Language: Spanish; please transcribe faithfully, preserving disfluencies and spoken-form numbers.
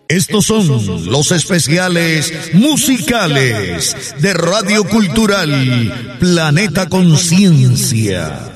Estos son los especiales musicales de Radio Cultural Planeta Conciencia.